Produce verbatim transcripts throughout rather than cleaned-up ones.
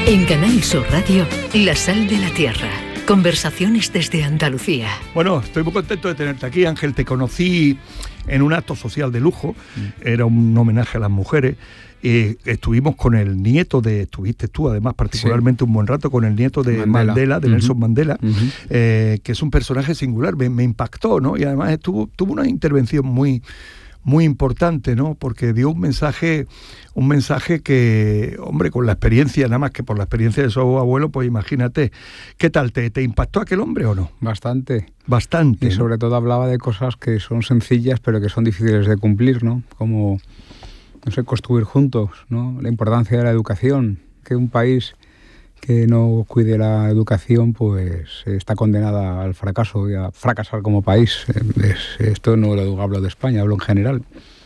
En Canal Sur Radio, La Sal de la Tierra. Conversaciones desde Andalucía. Bueno, estoy muy contento de tenerte aquí, Ángel. Te conocí en un acto social de lujo. Era un homenaje a las mujeres. Eh, estuvimos con el nieto de, estuviste tú además particularmente sí. un buen rato con el nieto de Mandela, Mandela de uh-huh. Nelson Mandela, uh-huh. eh, que es un personaje singular, me, me impactó, ¿no? Y además estuvo, tuvo una intervención muy, muy importante, ¿no? Porque dio un mensaje, un mensaje que, hombre, con la experiencia, nada más que por la experiencia de su abuelo, pues imagínate, ¿qué tal? ¿Te, te impactó aquel hombre o no? Bastante. Bastante. Y ¿no? sobre todo hablaba de cosas que son sencillas, pero que son difíciles de cumplir, ¿no? Como, no sé, construir juntos, ¿no? La importancia de la educación, que un país que no cuide la educación, pues está condenada al fracaso y a fracasar como país. Es, esto no lo hablo de España, hablo en general.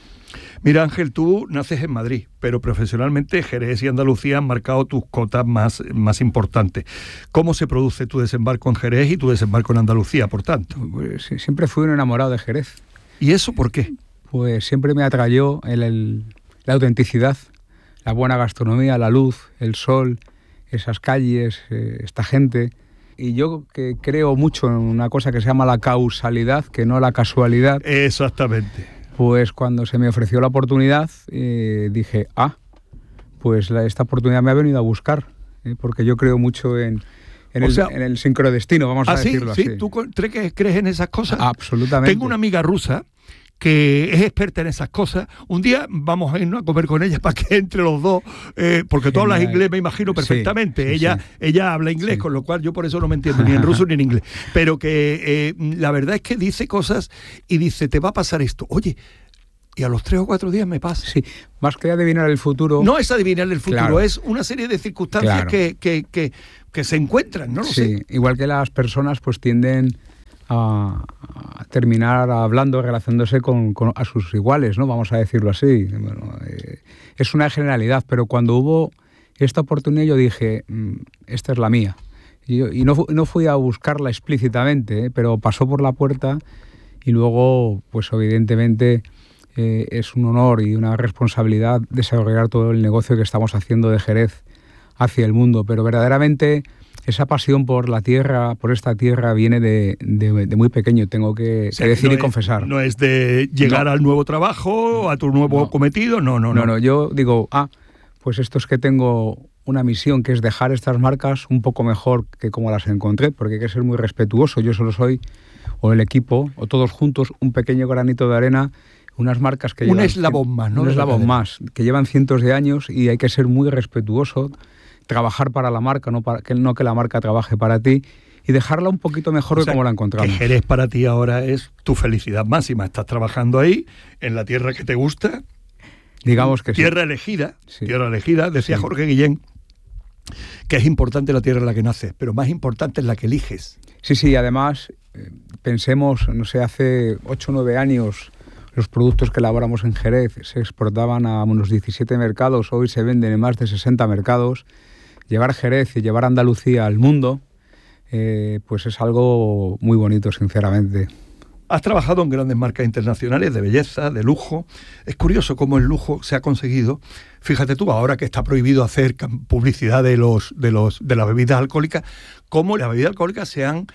Mira, Ángel, tú naces en Madrid, pero profesionalmente Jerez y Andalucía han marcado tus cotas más, más importantes. ¿Cómo se produce tu desembarco en Jerez y tu desembarco en Andalucía, por tanto? Pues, siempre fui un enamorado de Jerez. ¿Y eso por qué? Pues siempre me atrayó el, el, la autenticidad, la buena gastronomía, la luz, el sol, esas calles, eh, esta gente. Y yo que creo mucho en una cosa que se llama la causalidad, que no la casualidad. Exactamente. Pues cuando se me ofreció la oportunidad, eh, dije, ah, pues la, esta oportunidad me ha venido a buscar, eh, porque yo creo mucho en, en, el, sea, en el sincrodestino, vamos ¿ah, a decirlo sí? así. ¿Sí? ¿Tú crees, crees en esas cosas? Absolutamente. Tengo una amiga rusa que es experta en esas cosas. Un día vamos a irnos a comer con ella para que entre los dos, eh, porque tú hablas inglés, me imagino, perfectamente. Sí, sí, ella, sí. ella habla inglés, sí. con lo cual yo por eso no me entiendo ni en ruso ni en inglés. Pero que eh, la verdad es que dice cosas y dice, te va a pasar esto. Oye, y a los tres o cuatro días me pasa. Sí, más que adivinar el futuro. No es adivinar el futuro, claro. es una serie de circunstancias claro. que, que, que, que se encuentran, no lo sí, sé. Igual que las personas pues tienden a, a terminar hablando, relacionándose con, con a sus iguales, ¿no? Vamos a decirlo así. Bueno, eh, es una generalidad, pero cuando hubo esta oportunidad yo dije, mmm, esta es la mía. Y, y no, no fui a buscarla explícitamente, ¿eh? Pero pasó por la puerta y luego, pues evidentemente, eh, es un honor y una responsabilidad desarrollar todo el negocio que estamos haciendo de Jerez hacia el mundo, pero verdaderamente esa pasión por la tierra, por esta tierra, viene de, de, de muy pequeño, tengo que, sí, que decir no y es, confesar. No es de llegar no. al nuevo trabajo, a tu nuevo no. cometido, no, no, no. No, no, yo digo, ah, pues esto es que tengo una misión, que es dejar estas marcas un poco mejor que como las encontré, porque hay que ser muy respetuoso. Yo solo soy, o el equipo, o todos juntos, un pequeño granito de arena, unas marcas que un llevan... Un eslabón más, ¿no? Un eslabón más, que llevan cientos de años y hay que ser muy respetuoso, trabajar para la marca, no, para, que, no que la marca trabaje para ti, y dejarla un poquito mejor, o sea, de como la encontramos. Que Jerez para ti ahora es tu felicidad máxima. Estás trabajando ahí, en la tierra que te gusta. Digamos que tierra sí. elegida, sí. tierra elegida. Decía sí. Jorge Guillén que es importante la tierra en la que naces, pero más importante es la que eliges. Sí, sí, además, eh, pensemos, no sé, hace ocho o nueve años... Los productos que elaboramos en Jerez se exportaban a unos diecisiete mercados, hoy se venden en más de sesenta mercados. Llevar Jerez y llevar Andalucía al mundo, eh, pues es algo muy bonito, sinceramente. Has trabajado en grandes marcas internacionales de belleza, de lujo. Es curioso cómo el lujo se ha conseguido. Fíjate tú, ahora que está prohibido hacer publicidad de, los, de, los, de las bebidas alcohólicas, cómo las bebidas alcohólicas se han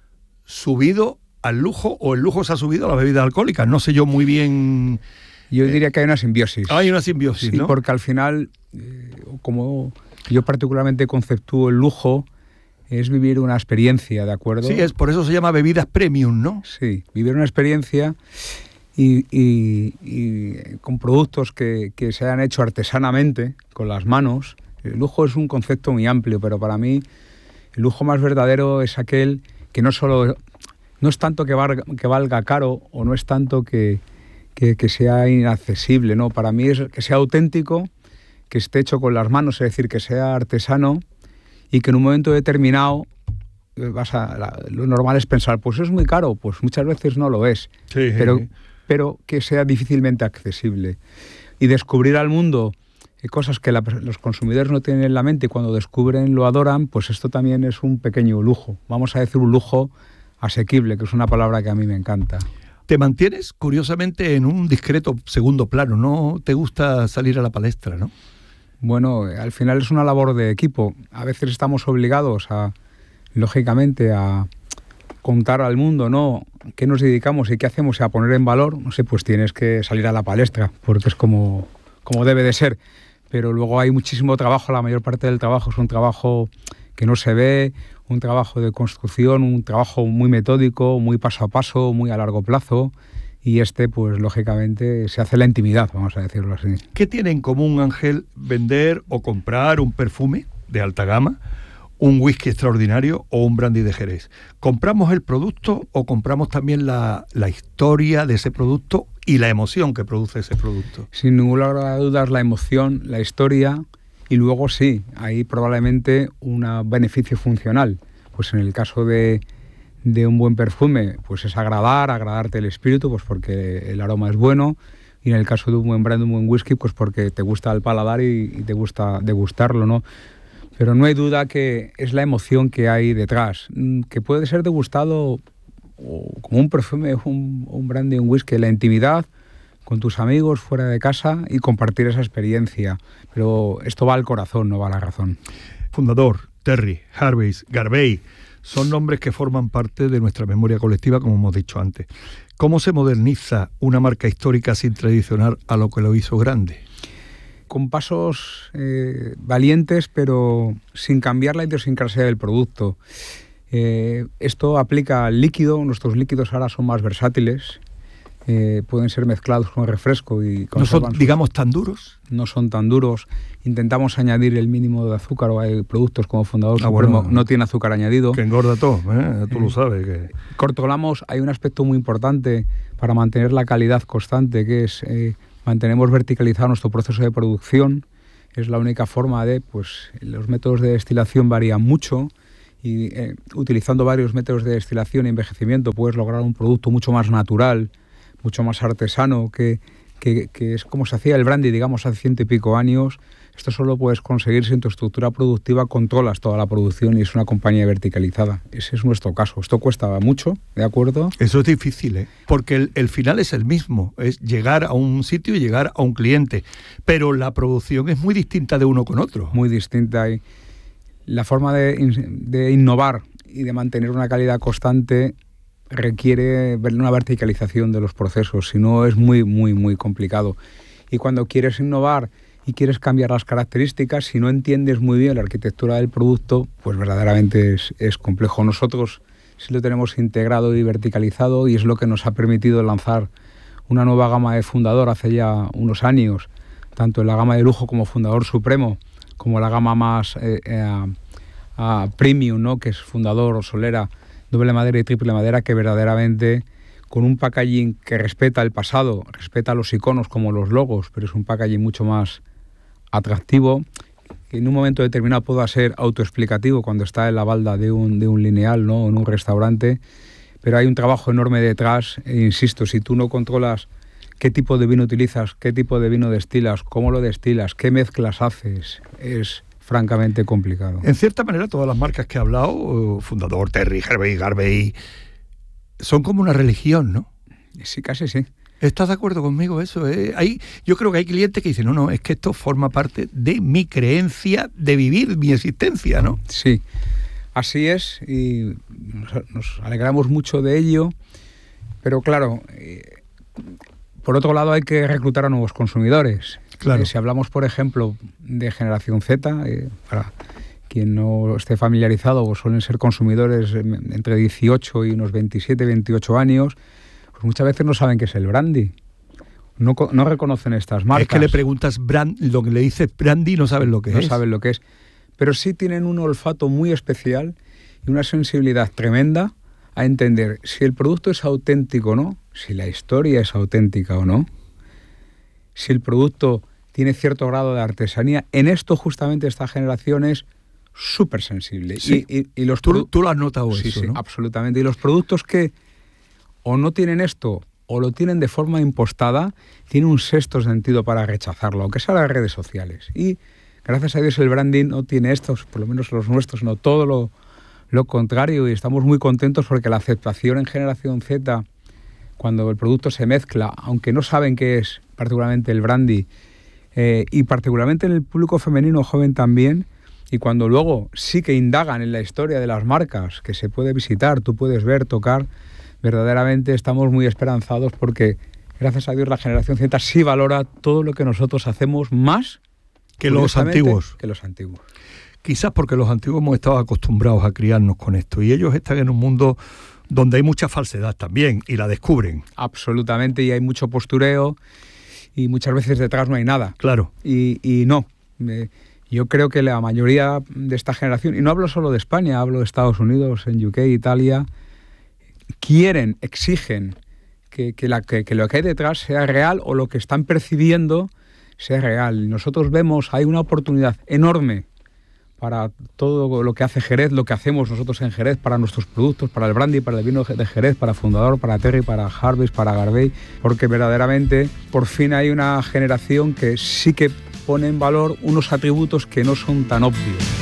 subido al lujo, o el lujo se ha subido a las bebidas alcohólicas. No sé yo muy bien... Yo diría que hay una simbiosis. Hay una simbiosis, sí, ¿no? Porque al final, eh, como yo particularmente conceptúo el lujo, es vivir una experiencia, ¿de acuerdo? Sí, es por eso se llama bebidas premium, ¿no? Sí, vivir una experiencia y, y, y con productos que, que se hayan hecho artesanamente, con las manos. El lujo es un concepto muy amplio, pero para mí el lujo más verdadero es aquel que no solo... No es tanto que valga, que valga caro, o no es tanto que, que, que sea inaccesible, ¿no? Para mí es que sea auténtico, que esté hecho con las manos, es decir, que sea artesano, y que en un momento determinado vas a, la, lo normal es pensar, pues es muy caro, pues muchas veces no lo es, sí, pero, sí. pero que sea difícilmente accesible. Y descubrir al mundo cosas que la, los consumidores no tienen en la mente y cuando descubren lo adoran, pues esto también es un pequeño lujo. Vamos a decir un lujo asequible, que es una palabra que a mí me encanta. Te mantienes, curiosamente, en un discreto segundo plano. No te gusta salir a la palestra, ¿no? Bueno, al final es una labor de equipo. A veces estamos obligados a, lógicamente, a contar al mundo, ¿no?, qué nos dedicamos y qué hacemos y a poner en valor. No sé, pues tienes que salir a la palestra, porque es como, como debe de ser. Pero luego hay muchísimo trabajo, la mayor parte del trabajo es un trabajo que no se ve, un trabajo de construcción, un trabajo muy metódico, muy paso a paso, muy a largo plazo. Y este, pues lógicamente, se hace en la intimidad, vamos a decirlo así. ¿Qué tiene en común, Ángel, vender o comprar un perfume de alta gama, un whisky extraordinario o un brandy de Jerez? ¿Compramos el producto o compramos también la, la historia de ese producto y la emoción que produce ese producto? Sin ninguna duda es la emoción, la historia, y luego sí, hay probablemente un beneficio funcional. Pues en el caso de... de un buen perfume, pues es agradar, agradarte el espíritu, pues porque el aroma es bueno, y en el caso de un buen brandy, un buen whisky, pues porque te gusta el paladar y, y te gusta degustarlo, ¿no? Pero no hay duda que es la emoción que hay detrás, que puede ser degustado o como un perfume, un, un brandy, un whisky, la intimidad, con tus amigos, fuera de casa, y compartir esa experiencia. Pero esto va al corazón, no va a la razón. Fundador, Terry, Harveys, Garvey, son nombres que forman parte de nuestra memoria colectiva, como hemos dicho antes. ¿Cómo se moderniza una marca histórica sin traicionar a lo que lo hizo grande? Con pasos eh, valientes, pero sin cambiar la idiosincrasia del producto. Eh, esto aplica al líquido. Nuestros líquidos ahora son más versátiles. Eh, pueden ser mezclados con refresco y ¿No son, sus... digamos, tan duros? No son tan duros. Intentamos añadir el mínimo de azúcar, o hay productos como Fundador ah, Supremo, bueno, no tiene azúcar añadido. Que engorda todo, ¿eh? Tú eh, lo sabes. Que... Cortolamos, hay un aspecto muy importante para mantener la calidad constante, que es eh, mantenemos verticalizado nuestro proceso de producción. Es la única forma de, pues, los métodos de destilación varían mucho, y eh, utilizando varios métodos de destilación y envejecimiento puedes lograr un producto mucho más natural, mucho más artesano, que, que, que es como se hacía el brandy, digamos, hace ciento y pico años. Esto solo puedes conseguir si en tu estructura productiva controlas toda la producción y es una compañía verticalizada. Ese es nuestro caso. Esto cuesta mucho, ¿de acuerdo? Eso es difícil, ¿eh? Porque el, el final es el mismo, es llegar a un sitio y llegar a un cliente, pero la producción es muy distinta de uno con otro. Muy distinta, y la forma de, de innovar y de mantener una calidad constante requiere una verticalización de los procesos, si no es muy, muy, muy complicado. Y cuando quieres innovar y quieres cambiar las características, si no entiendes muy bien la arquitectura del producto, pues verdaderamente es, es complejo. Nosotros sí lo tenemos integrado y verticalizado, y es lo que nos ha permitido lanzar una nueva gama de Fundador hace ya unos años, tanto en la gama de lujo como Fundador Supremo, como la gama más eh, eh, uh, premium, ¿no?, que es Fundador o Solera, doble madera y triple madera, que verdaderamente, con un packaging que respeta el pasado, respeta los iconos como los logos, pero es un packaging mucho más atractivo, que en un momento determinado pueda ser autoexplicativo cuando está en la balda de un, de un lineal, ¿no?, en un restaurante, pero hay un trabajo enorme detrás, e insisto, si tú no controlas qué tipo de vino utilizas, qué tipo de vino destilas, cómo lo destilas, qué mezclas haces, es francamente complicado. En cierta manera, todas las marcas que he hablado, Fundador, Terry, Harvey, Garvey, son como una religión, ¿no? Sí, casi sí. ¿Estás de acuerdo conmigo eso? ¿Eh? Hay, yo creo que hay clientes que dicen, no, no, es que esto forma parte de mi creencia de vivir mi existencia, ¿no? Sí, así es, y nos, nos alegramos mucho de ello, pero claro, eh, por otro lado hay que reclutar a nuevos consumidores. Claro. Eh, si hablamos, por ejemplo, de generación Z, eh, para quien no esté familiarizado, pues suelen ser consumidores entre dieciocho y unos veintisiete, veintiocho años, pues muchas veces no saben qué es el brandy. No, no reconocen estas marcas. Es que le preguntas brand, lo que le dices brandy y no saben lo que no es. No saben lo que es. Pero sí tienen un olfato muy especial y una sensibilidad tremenda a entender si el producto es auténtico o no, si la historia es auténtica o no, si el producto tiene cierto grado de artesanía. En esto justamente esta generación es súper sensible. Sí. Y, y, y los tú, tú lo has notado sí, eso, sí, ¿no? Absolutamente. Y los productos que o no tienen esto o lo tienen de forma impostada, tienen un sexto sentido para rechazarlo, aunque sea las redes sociales. Y gracias a Dios el branding no tiene estos, por lo menos los nuestros, no todo lo, lo contrario, y estamos muy contentos porque la aceptación en generación Z, cuando el producto se mezcla, aunque no saben qué es particularmente el brandy, eh, y particularmente en el público femenino joven también, y cuando luego sí que indagan en la historia de las marcas, que se puede visitar, tú puedes ver, tocar, verdaderamente estamos muy esperanzados porque, gracias a Dios, la generación Z sí valora todo lo que nosotros hacemos más que los antiguos. Que los antiguos. Quizás porque los antiguos hemos estado acostumbrados a criarnos con esto y ellos están en un mundo donde hay mucha falsedad también y la descubren. Absolutamente, y hay mucho postureo y muchas veces detrás no hay nada. Claro. Y, y no, eh, yo creo que la mayoría de esta generación, y no hablo solo de España, hablo de Estados Unidos, en U K, Italia, quieren, exigen que, que, la, que, que lo que hay detrás sea real o lo que están percibiendo sea real. Nosotros vemos, hay una oportunidad enorme para todo lo que hace Jerez, lo que hacemos nosotros en Jerez, para nuestros productos, para el brandy, para el vino de Jerez, para Fundador, para Terry, para Harvest, para Garbey, porque verdaderamente por fin hay una generación que sí que pone en valor unos atributos que no son tan obvios.